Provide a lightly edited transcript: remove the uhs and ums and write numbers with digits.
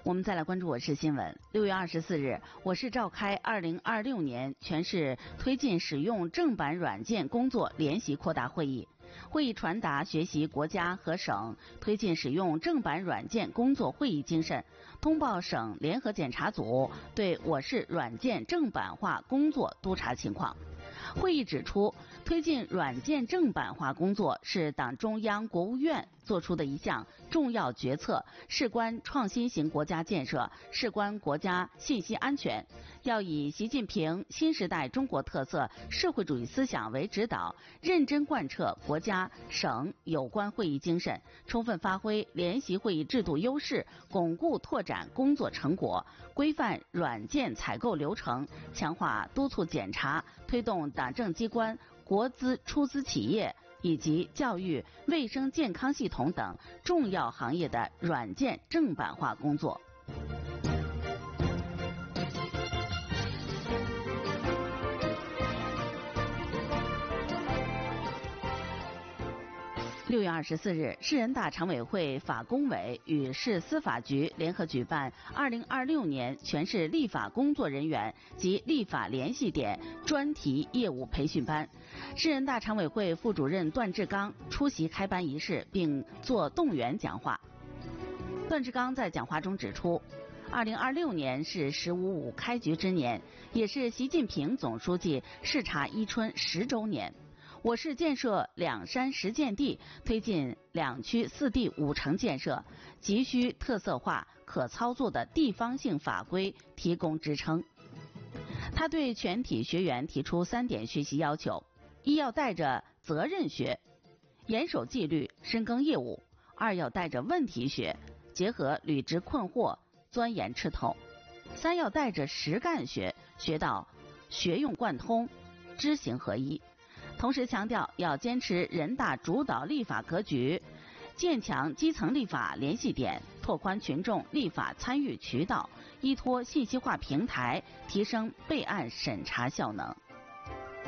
我们再来关注我市新闻。6月24日，我市召开2026年全市推进使用正版软件工作联席扩大会议。会议传达学习国家和省推进使用正版软件工作会议精神，通报省联合检查组对我市软件正版化工作督查情况。会议指出，推进软件正版化工作是党中央、国务院作出的一项重要决策，事关创新型国家建设，事关国家信息安全。要以习近平新时代中国特色社会主义思想为指导，认真贯彻国家、省有关会议精神，充分发挥联席会议制度优势，巩固拓展工作成果，规范软件采购流程，强化督促检查，推动党政机关、国资出资企业以及教育、卫生健康系统等重要行业的软件正版化工作。6月24日，市人大常委会法工委与市司法局联合举办2026年全市立法工作人员及立法联系点专题业务培训班。市人大常委会副主任段志刚出席开班仪式并作动员讲话。段志刚在讲话中指出，2026年是“15.5”开局之年，也是习近平总书记视察伊春10周年。我市建设2山实践地，推进2区4地5城建设，急需特色化、可操作的地方性法规提供支撑。他对全体学员提出3点学习要求：一要带着责任学，严守纪律，深耕业务；二要带着问题学，结合履职困惑，钻研吃透；三要带着实干学，学到学用贯通，知行合一。同时强调要坚持人大主导立法格局，建强基层立法联系点，拓宽群众立法参与渠道，依托信息化平台，提升备案审查效能。